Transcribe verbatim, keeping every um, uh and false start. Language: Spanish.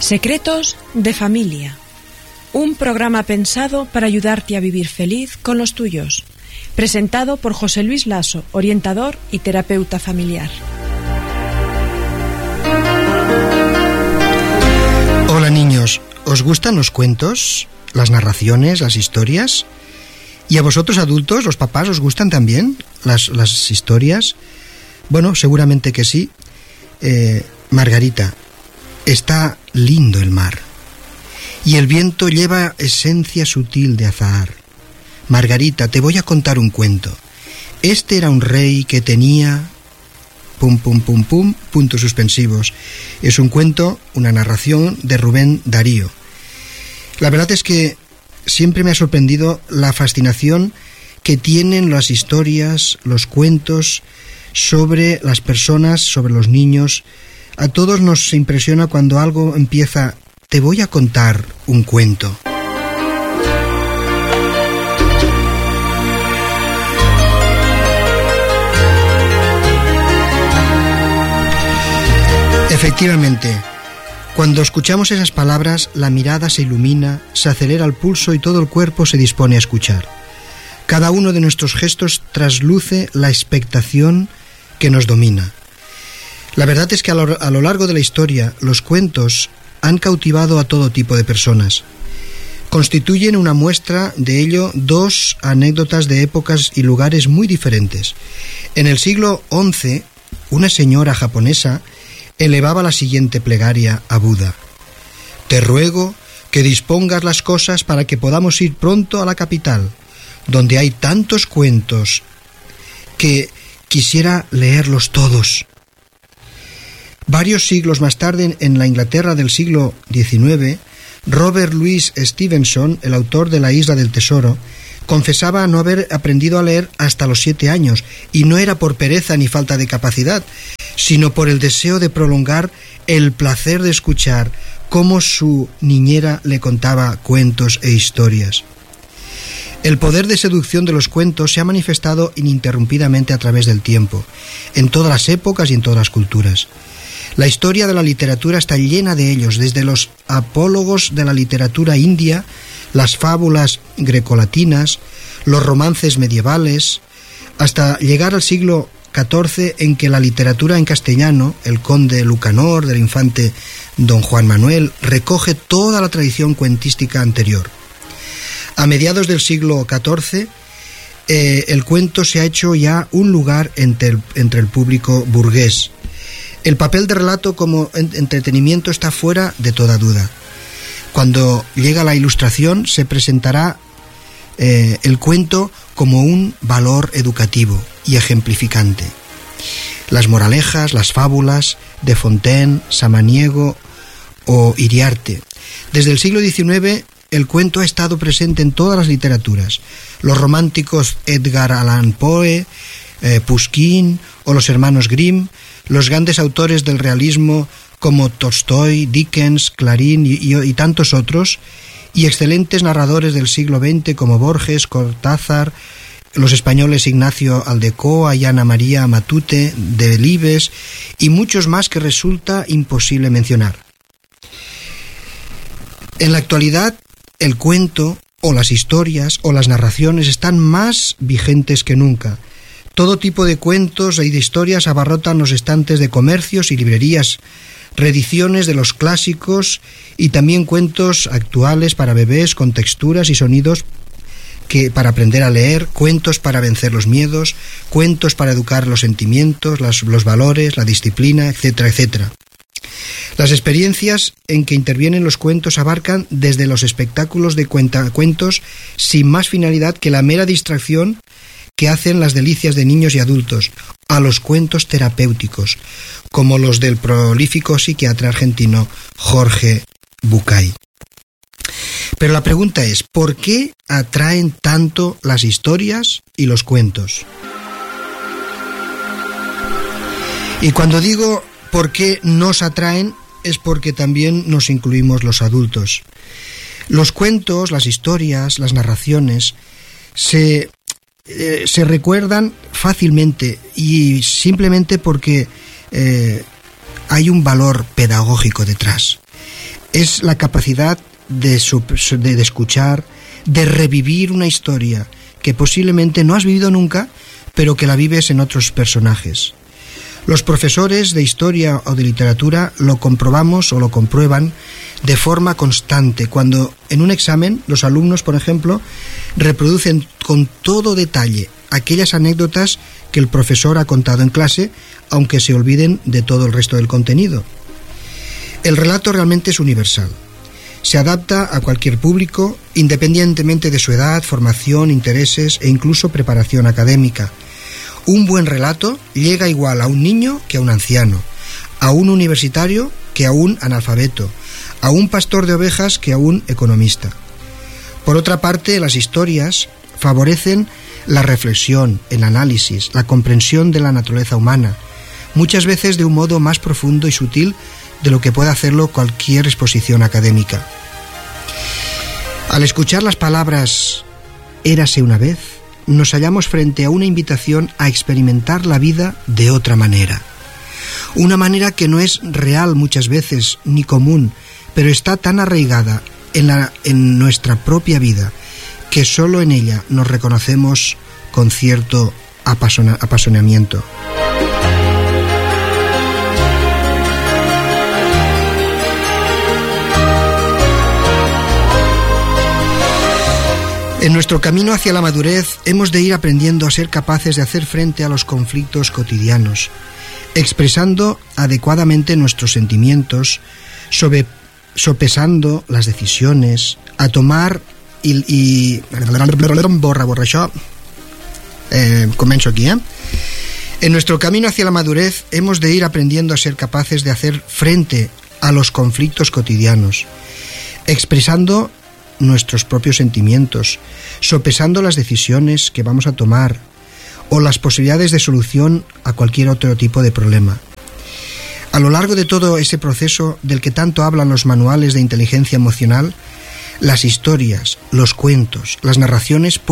Secretos de familia. Un programa pensado para ayudarte a vivir feliz con los tuyos. Presentado por José Luis Lasso, orientador y terapeuta familiar. Hola niños, ¿os gustan los cuentos, las narraciones, las historias? ¿Y a vosotros adultos, los papás, os gustan también las, las historias? Bueno, seguramente que sí. Eh, Margarita, está lindo el mar y el viento lleva esencia sutil de azahar. Margarita, te voy a contar un cuento. Este era un rey que tenía... Pum, pum, pum, pum, puntos suspensivos. Es un cuento, una narración de Rubén Darío. La verdad es que siempre me ha sorprendido la fascinación que tienen las historias, los cuentos sobre las personas, sobre los niños. A todos nos impresiona cuando algo empieza, te voy a contar un cuento. Efectivamente, cuando escuchamos esas palabras, la mirada se ilumina, se acelera el pulso y todo el cuerpo se dispone a escuchar. Cada uno de nuestros gestos trasluce la expectación que nos domina. La verdad es que a lo, a lo largo de la historia, los cuentos han cautivado a todo tipo de personas. Constituyen una muestra de ello dos anécdotas de épocas y lugares muy diferentes. En el siglo once, una señora japonesa elevaba la siguiente plegaria a Buda: te ruego que dispongas las cosas para que podamos ir pronto a la capital, donde hay tantos cuentos que quisiera leerlos todos. Varios siglos más tarde, en la Inglaterra del siglo diecinueve, Robert Louis Stevenson, el autor de La Isla del Tesoro, confesaba no haber aprendido a leer hasta los siete años, y no era por pereza ni falta de capacidad, sino por el deseo de prolongar el placer de escuchar cómo su niñera le contaba cuentos e historias. El poder de seducción de los cuentos se ha manifestado ininterrumpidamente a través del tiempo, en todas las épocas y en todas las culturas. La historia de la literatura está llena de ellos, desde los apólogos de la literatura india, las fábulas grecolatinas, los romances medievales, hasta llegar al siglo catorce, en que la literatura en castellano, el conde Lucanor del infante don Juan Manuel, recoge toda la tradición cuentística anterior. A mediados del siglo catorce, eh, el cuento se ha hecho ya un lugar entre el, entre el público burgués. El papel de relato como entretenimiento está fuera de toda duda. Cuando llega la Ilustración, se presentará eh, el cuento como un valor educativo y ejemplificante. Las moralejas, las fábulas de Fontaine, Samaniego o Iriarte. Desde el siglo diecinueve, el cuento ha estado presente en todas las literaturas. Los románticos Edgar Allan Poe, eh, Pushkin o los hermanos Grimm, los grandes autores del realismo como Tolstoy, Dickens, Clarín y, y, y tantos otros, y excelentes narradores del siglo veinte como Borges, Cortázar, los españoles Ignacio Aldecoa y Ana María Matute, Delibes y muchos más que resulta imposible mencionar. En la actualidad, el cuento o las historias o las narraciones están más vigentes que nunca. Todo tipo de cuentos y de historias abarrotan los estantes de comercios y librerías, reediciones de los clásicos y también cuentos actuales para bebés con texturas y sonidos que para aprender a leer, cuentos para vencer los miedos, cuentos para educar los sentimientos, las, los valores, la disciplina, etcétera, etcétera. Las experiencias en que intervienen los cuentos abarcan desde los espectáculos de cuentacuentos sin más finalidad que la mera distracción que hacen las delicias de niños y adultos, a los cuentos terapéuticos, como los del prolífico psiquiatra argentino Jorge Bucay. Pero la pregunta es, ¿por qué atraen tanto las historias y los cuentos? Y cuando digo por qué nos atraen, es porque también nos incluimos los adultos. Los cuentos, las historias, las narraciones se... Eh, se recuerdan fácilmente y simplemente porque eh, hay un valor pedagógico detrás. Es la capacidad de, de, de escuchar, de revivir una historia que posiblemente no has vivido nunca, pero que la vives en otros personajes. Los profesores de historia o de literatura lo comprobamos o lo comprueban de forma constante, cuando en un examen los alumnos, por ejemplo, reproducen con todo detalle aquellas anécdotas que el profesor ha contado en clase, aunque se olviden de todo el resto del contenido. El relato realmente es universal. Se adapta a cualquier público, independientemente de su edad, formación, intereses e incluso preparación académica. Un buen relato llega igual a un niño que a un anciano, a un universitario que a un analfabeto, a un pastor de ovejas que a un economista. Por otra parte, las historias favorecen la reflexión, el análisis, la comprensión de la naturaleza humana, muchas veces de un modo más profundo y sutil de lo que puede hacerlo cualquier exposición académica. Al escuchar las palabras «érase una vez», nos hallamos frente a una invitación a experimentar la vida de otra manera. Una manera que no es real muchas veces, ni común, pero está tan arraigada en, la, en nuestra propia vida que solo en ella nos reconocemos con cierto apasiona, apasionamiento. En nuestro camino hacia la madurez hemos de ir aprendiendo a ser capaces de hacer frente a los conflictos cotidianos, expresando adecuadamente nuestros sentimientos, sobre, sopesando las decisiones, a tomar i... i borra, borra això. Eh, començo aquí, eh? En nuestro camino hacia la madurez hemos de ir aprendiendo a ser capaces de hacer frente a los conflictos cotidianos, expresando nuestros propios sentimientos, sopesando las decisiones que vamos a tomar o las posibilidades de solución a cualquier otro tipo de problema. A lo largo de todo ese proceso del que tanto hablan los manuales de inteligencia emocional, las historias, los cuentos, las narraciones